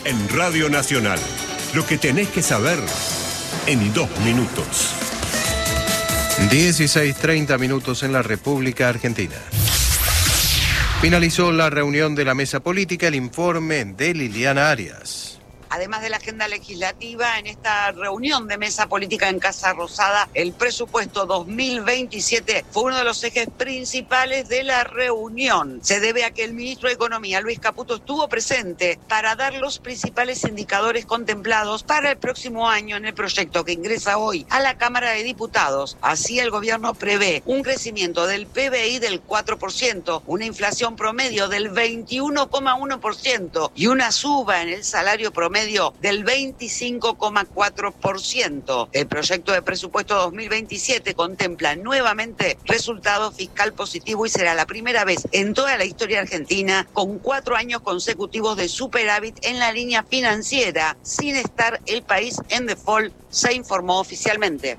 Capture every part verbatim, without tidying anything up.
en Radio Nacional. Lo que tenés que saber en dos minutos. dieciséis treinta minutos en la República Argentina. Finalizó la reunión de la mesa política, el informe de Liliana Arias. Además de la agenda legislativa, en esta reunión de mesa política en Casa Rosada, el presupuesto dos mil veintisiete fue uno de los ejes principales de la reunión. Se debe a que el ministro de Economía, Luis Caputo, estuvo presente para dar los principales indicadores contemplados para el próximo año en el proyecto que ingresa hoy a la Cámara de Diputados. Así, el gobierno prevé un crecimiento del P B I del cuatro por ciento, una inflación promedio del veintiuno coma uno por ciento y una suba en el salario promedio del veinticinco coma cuatro por ciento. El proyecto de presupuesto dos mil veintisiete contempla nuevamente resultado fiscal positivo y será la primera vez en toda la historia argentina con cuatro años consecutivos de superávit en la línea financiera, sin estar el país en default, se informó oficialmente.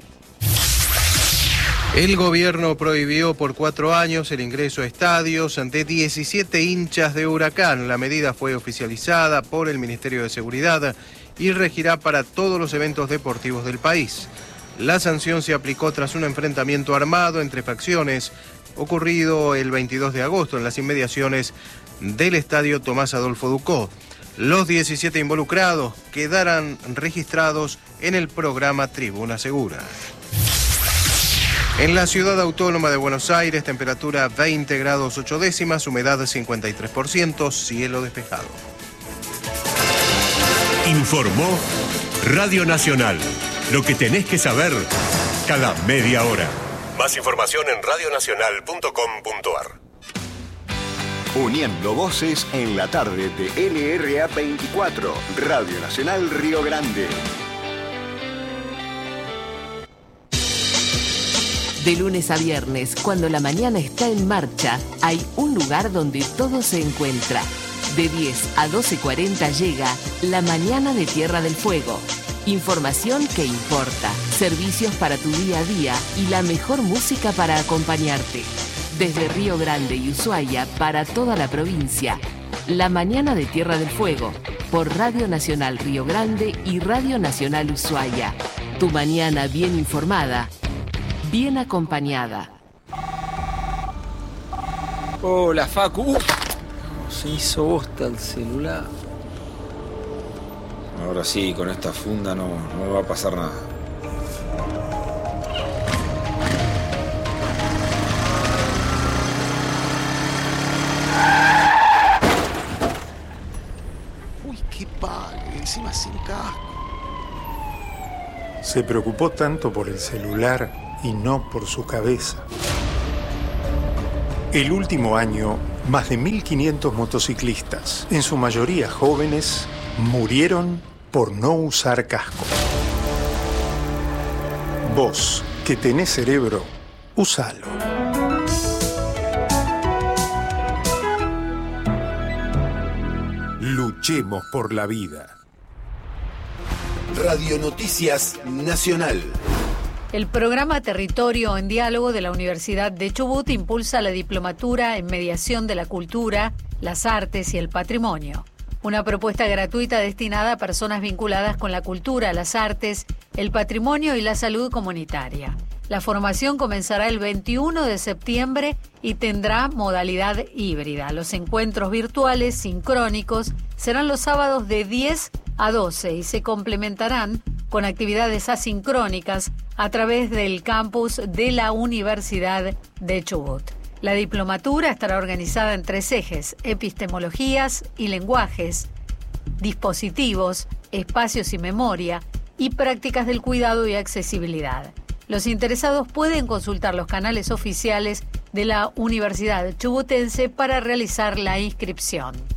El gobierno prohibió por cuatro años el ingreso a estadios ante diecisiete hinchas de Huracán. La medida fue oficializada por el Ministerio de Seguridad y regirá para todos los eventos deportivos del país. La sanción se aplicó tras un enfrentamiento armado entre facciones ocurrido el veintidós de agosto en las inmediaciones del estadio Tomás Adolfo Ducó. Los diecisiete involucrados quedarán registrados en el programa Tribuna Segura. En la ciudad autónoma de Buenos Aires, temperatura veinte grados ocho décimas, humedad cincuenta y tres por ciento, cielo despejado. Informó Radio Nacional. Lo que tenés que saber cada media hora. Más información en radio nacional punto com punto a r. Uniendo voces en la tarde de L R A veinticuatro, Radio Nacional Río Grande. De lunes a viernes, cuando la mañana está en marcha, hay un lugar donde todo se encuentra. De diez a doce cuarenta llega La Mañana de Tierra del Fuego. Información que importa, servicios para tu día a día y la mejor música para acompañarte. Desde Río Grande y Ushuaia para toda la provincia. La Mañana de Tierra del Fuego, por Radio Nacional Río Grande y Radio Nacional Ushuaia. Tu mañana bien informada, bien acompañada. Hola, Facu. Uh, se hizo bosta el celular. Ahora sí, con esta funda no, no me va a pasar nada. Uy, qué pague, encima sin casco. Se preocupó tanto por el celular y no por su cabeza. El último año, más de mil quinientos motociclistas, en su mayoría jóvenes, murieron por no usar casco. Vos, que tenés cerebro, usalo. Luchemos por la vida. Radio Noticias Nacional. El programa Territorio en Diálogo de la Universidad de Chubut impulsa la diplomatura en mediación de la cultura, las artes y el patrimonio. Una propuesta gratuita destinada a personas vinculadas con la cultura, las artes, el patrimonio y la salud comunitaria. La formación comenzará el veintiuno de septiembre y tendrá modalidad híbrida. Los encuentros virtuales sincrónicos serán los sábados de diez a doce y se complementarán con actividades asincrónicas a través del campus de la Universidad de Chubut. La diplomatura estará organizada en tres ejes: epistemologías y lenguajes, dispositivos, espacios y memoria, y prácticas del cuidado y accesibilidad. Los interesados pueden consultar los canales oficiales de la Universidad Chubutense para realizar la inscripción.